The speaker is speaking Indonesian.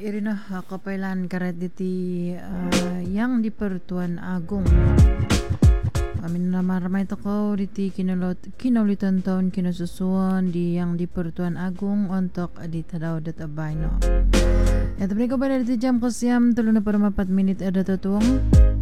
Irina kapailan karet diti yang di Pertuan Agung. Amin ramai toko diti kinaulitan tahun kinasusuan di yang di Pertuan Agung untuk di tadaw dat abay no. Ya tapi ko ba diti jam ko siyam 34 menit ada tutuang.